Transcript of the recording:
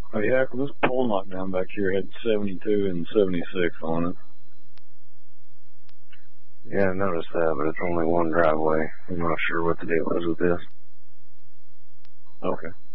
Oh yeah, 'cause this pole knockdown back here had 72 and 76 on it. Yeah, I noticed that, but it's only one driveway. I'm not sure what the deal is with this. Okay.